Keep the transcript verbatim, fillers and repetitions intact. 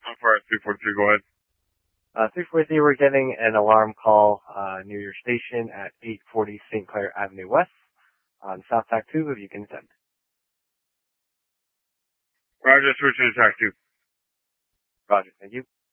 Alpha three forty-three, go ahead. Uh, three forty-three, we're getting an alarm call, uh, near your station at eight forty Saint Clair Avenue West on South Tac two, if you can attend. Roger, switch to Tac two. Roger, thank you.